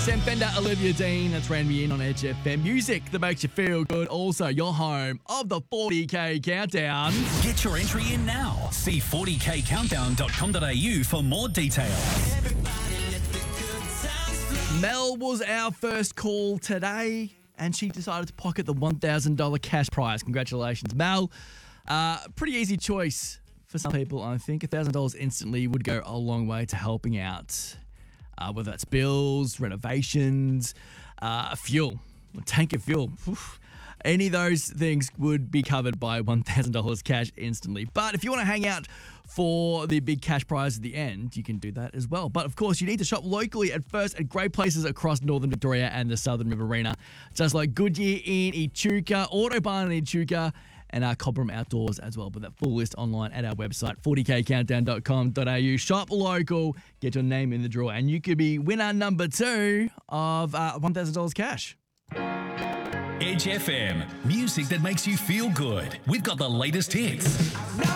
Sam Fender, Olivia Dean. That's Ran Me In on Edge FM. Music that makes you feel good. Also, your home of the 40K Countdown. Get your entry in now. See 40kcountdown.com.au for more details. Mel was our first call today, and she decided to pocket the $1,000 cash prize. Congratulations, Mel. Pretty easy choice for some people, I think. $1,000 instantly would go a long way to helping out. Whether that's bills, renovations, fuel, a tank of fuel. Oof. Any of those things would be covered by $1,000 cash instantly. But if you want to hang out for the big cash prize at the end, you can do that as well. But of course, you need to shop locally at first at great places across Northern Victoria and the Southern Riverina, just like Goodyear in Echuca, Autobarn in Echuca, and our Cobram Outdoors as well. But that full list online at our website, 40kcountdown.com.au. Shop local, get your name in the draw, and you could be winner number 2 of $1,000 cash. Edge FM, music that makes you feel good. We've got the latest hits.